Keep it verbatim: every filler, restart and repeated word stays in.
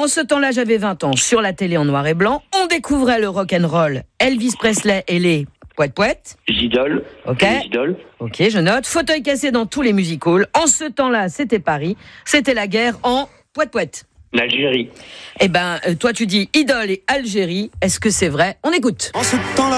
en ce temps-là, j'avais vingt ans. Sur la télé en noir et blanc, on découvrait le rock'n'roll. Elvis Presley et les poètes poètes. Gidol. Ok. Les Idoles. Ok, je note. Fauteuil cassé dans tous les music-halls. En ce temps-là, c'était Paris. C'était la guerre en poète poète. L'Algérie. Eh ben, euh, toi tu dis idole et Algérie. Est-ce que c'est vrai? On écoute. En ce temps-là.